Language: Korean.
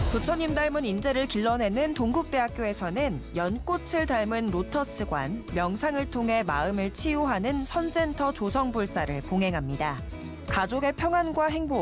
부처님 닮은 인재를 길러내는 동국대학교에서는 연꽃을 닮은 로터스관, 명상을 통해 마음을 치유하는 선센터 조성불사를 봉행합니다. 가족의 평안과 행복,